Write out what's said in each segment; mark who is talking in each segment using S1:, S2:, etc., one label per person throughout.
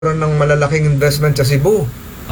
S1: ng malalaking investment sa Cebu.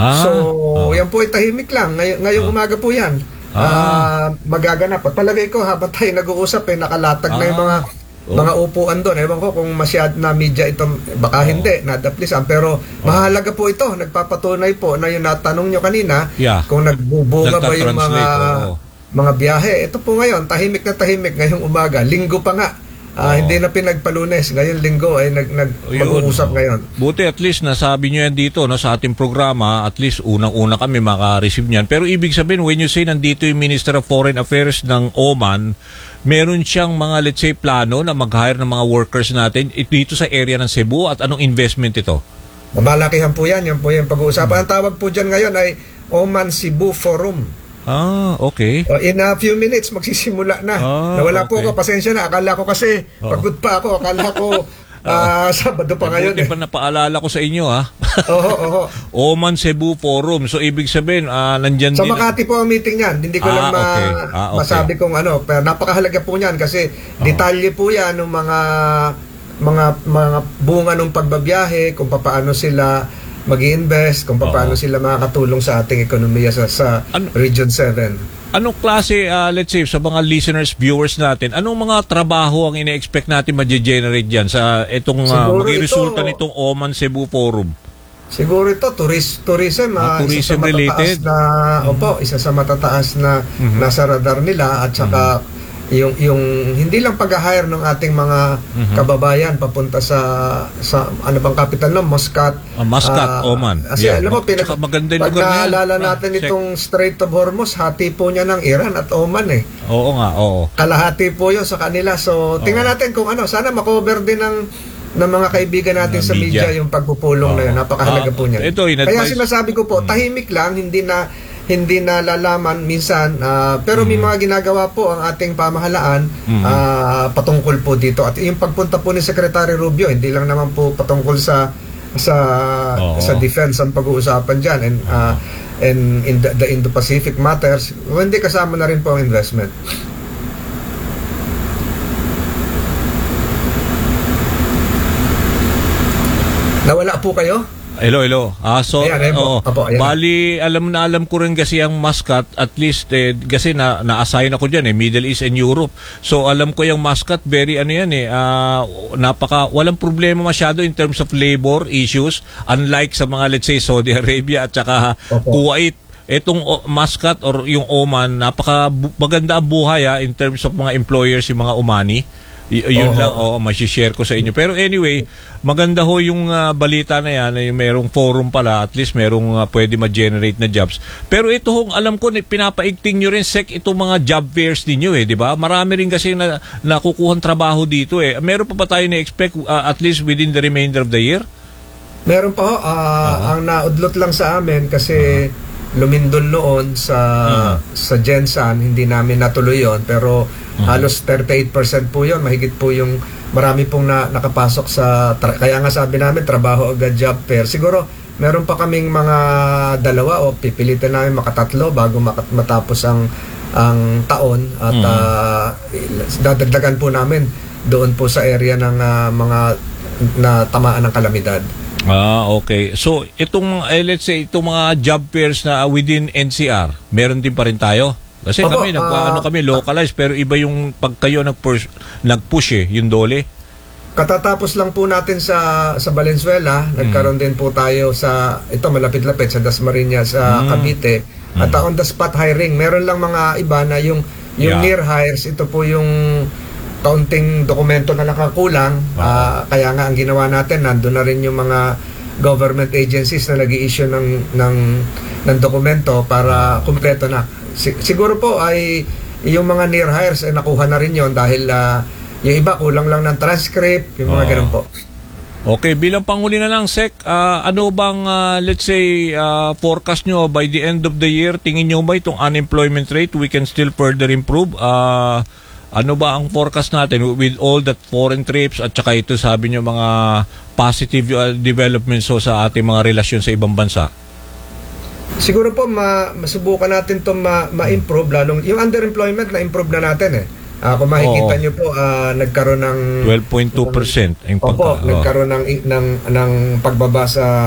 S1: Yan po ay tahimik lang. Ngayong umaga po yan. Magaganap. At palagay ko, habang tayo nag-uusap, nakalatag na yung mga upuan doon. Ewan ko kung masyad na media ito, baka hindi, nadaplisan. Pero mahalaga po ito. Nagpapatunay po na yung natanong nyo kanina, kung nagbubunga ba yung mga biyahe. Ito po ngayon, tahimik na tahimik ngayong umaga. Linggo pa nga. Hindi na pinagpalunes. Ngayon linggo ay mag-uusap ngayon.
S2: Buti at least nasabi nyo yan dito sa ating programa. At least unang-una kami maka-receive niyan. Pero ibig sabihin, when you say nandito yung Minister of Foreign Affairs ng Oman, meron siyang mga, let's say, plano na mag-hire ng mga workers natin dito sa area ng Cebu. At anong investment ito?
S1: Malakihan po yan. Yan po yung pag-uusapan. Ang tawag po dyan ngayon ay Oman Cebu Forum.
S2: Okay.
S1: In a few minutes, magsisimula na. Nawala po ako, pasensya na. Akala ko kasi, pagod pa ako. Akala ko, Sabado pa ngayon.
S2: Buti pa napaalala ko sa inyo, ha?
S1: Oo.
S2: Oman Cebu Forum. So, ibig sabihin, nandyan
S1: sa
S2: din. Sa
S1: Makati po ang meeting yan. Hindi ko lang masabi kung ano. Pero napakahalaga po yan kasi detalye po yan ng mga bunga ng pagbabiyahe, kung paano sila mag-i-invest, kung paano sila makakatulong sa ating ekonomiya sa Region 7.
S2: Anong klase, let's say, sa mga listeners, viewers natin, anong mga trabaho ang ine-expect natin ma-generate dyan sa itong mag-resulta nitong Oman Cebu Forum?
S1: Siguro ito, tourism.
S2: Tourism related?
S1: Isa sa matataas na nasa radar nila at saka yung hindi lang pag-hire ng ating mga kababayan papunta sa ano bang capital no, Muscat.
S2: Muscat, Oman.
S1: Alam mo,
S2: maganda yung
S1: pag naalala natin itong Strait of Hormuz, hati po niya ng Iran at Oman eh.
S2: Oo nga, oo.
S1: Kalahati po yun sa kanila. So, tingnan natin kung sana makover din ng mga kaibigan natin sa media yung pagpupulong na yun. Napakahalaga po niyan. Kaya sinasabi ko po, tahimik lang, hindi na lalaman minsan, pero may mga ginagawa po ang ating pamahalaan patungkol po dito. At yung pagpunta po ni Secretary Rubio, hindi lang naman po patungkol sa defense ang pag-uusapan dyan and in the Indo-Pacific matters, hindi kasama na rin po ang investment. Nawala po kayo?
S2: Hello.
S1: Ayan.
S2: Bali, alam ko rin kasi ang Muscat, at least, kasi na-assign ako dyan, Middle East and Europe. So, alam ko yung Muscat, very walang problema masyado in terms of labor issues, unlike sa mga, let's say, Saudi Arabia at saka Kuwait. Itong Muscat or yung Oman, maganda ang buhay in terms of mga employers, yung mga Omani. Yun lang, masishare ko sa inyo. Pero anyway, maganda ho yung balita na yan, yung merong forum pala, at least merong pwede ma-generate na jobs. Pero ito hong, alam ko, pinapaigting nyo rin, itong mga job fairs ninyo, di ba? Marami rin kasi nakukuhang trabaho dito, Meron pa tayo na-expect, at least within the remainder of the year?
S1: Meron pa ho. Ang naudlot lang sa amin, kasi lumindol noon sa Gensan, hindi namin natuloy yon, pero halos 38% po yun, mahigit po yung marami pong nakapasok sa kaya nga sabi namin trabaho agad job fair. Siguro meron pa kaming mga dalawa o pipilitin namin makatatlo bago matapos ang taon at dadagdagan po namin doon po sa area ng mga natamaan ng kalamidad.
S2: Okay. So, itong, let's say, itong mga job fairs na within NCR, meron din pa rin tayo? Kasi kami, kami localized, pero iba yung pag kayo nag-push yung dole.
S1: Katatapos lang po natin sa Valenzuela, nagkaroon din po tayo malapit-lapit sa Dasmariñas, sa Cavite, at on the spot hiring. Meron lang mga iba na yung near hires, ito po yung kaunting dokumento na nakakulang, kaya nga ang ginawa natin, nandun na rin yung mga government agencies na nag-i-issue ng dokumento para kumpleto na. Siguro po ay yung mga near hires ay nakuha na rin yon dahil yung iba kulang lang ng transcript, yung mga ganun po.
S2: Okay, bilang panghuli na lang, Sec, ano bang, let's say, forecast nyo by the end of the year? Tingin nyo ba itong unemployment rate we can still further improve? Ano ba ang forecast natin with all that foreign trips at saka ito sabi nyo mga positive developments sa ating mga relasyon sa ibang bansa? Siguro po masubukan natin 'to ma-improve, lalong yung underemployment na improve na natin
S1: Kung makikita
S2: Oo.
S1: nyo po, nagkaroon ng
S2: 12.2% yung
S1: Opo,
S2: pagka.
S1: nagkaroon ng pagbaba sa